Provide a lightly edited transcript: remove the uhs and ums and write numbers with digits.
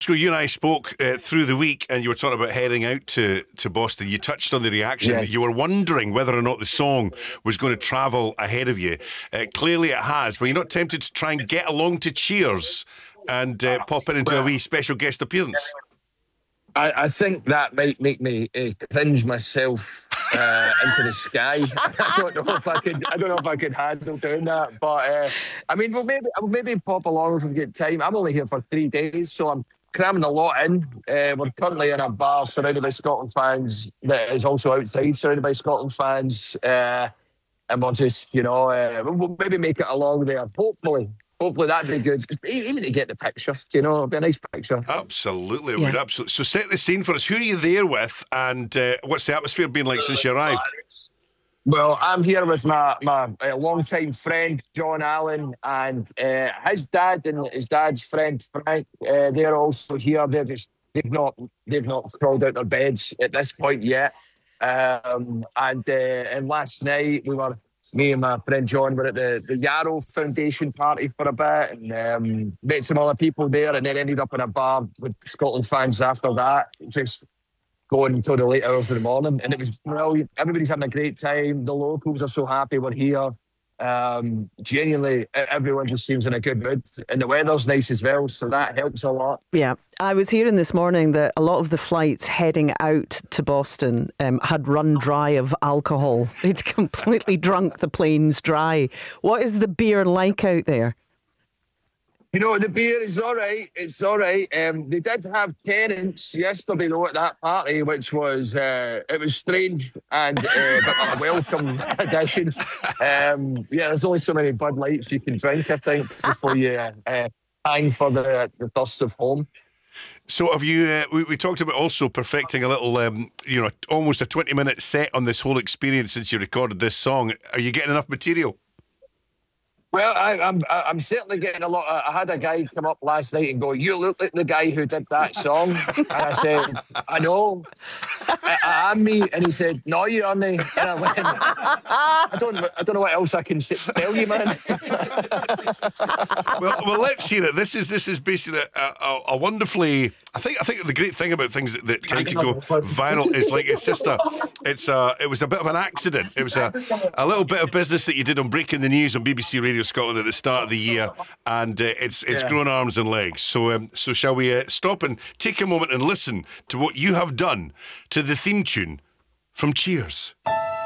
Glasgow, you and I spoke through the week, and you were talking about heading out to Boston. You touched on the reaction. Yes. You were wondering whether or not the song was going to travel ahead of you. Clearly it has. Were you not tempted to try and get along to Cheers and pop into a wee special guest appearance? I think that might make me cringe myself into the sky. I don't know if I could handle doing that. But I mean, we'll maybe pop along if we get time. I'm only here for 3 days, so I'm cramming a lot in. We're currently in a bar surrounded by Scotland fans that is also outside surrounded by Scotland fans. And we'll just, we'll maybe make it along there. Hopefully that'd be good. Even to get the picture, it'd be a nice picture. Absolutely, it would absolutely. So set the scene for us. Who are you there with, and what's the atmosphere been like since you arrived? Well, I'm here with my long-time friend John Allen, and his dad and his dad's friend Frank. They're also here. They've not crawled out their beds at this point yet. And last night me and my friend John were at the Yarrow Foundation party for a bit, and met some other people there, and then ended up in a bar with Scotland fans after that, just going until the late hours of the morning. And it was brilliant. Everybody's having a great time. The locals are so happy we're here. Genuinely, everyone just seems in a good mood, and the weather's nice as well, so that helps a lot. Yeah, I was hearing this morning that a lot of the flights heading out to Boston had run dry of alcohol. They'd completely drunk the planes dry. What is the beer like out there? The beer is all right. It's all right. They did have tenants yesterday, though, at that party, which was it was strange and but a welcome addition. There's only so many Bud Lights you can drink, I think, before you hang for the thirst of home. So have you? We talked about also perfecting a little, almost a 20-minute set on this whole experience since you recorded this song. Are you getting enough material? Well, I'm certainly getting a lot. I had a guy come up last night and go, "You look like the guy who did that song." And I said, "I know, I am me." And he said, "No, you aren't." And I went, I don't know what else I can tell you, man. well, let's hear it. This is basically a wonderfully. I think the great thing about things that tend to go viral is like it was a bit of an accident. It was a little bit of business that you did on Breaking the News on BBC Radio Scotland at the start of the year, and it's grown arms and legs. So shall we stop and take a moment and listen to what you have done to the theme tune from Cheers?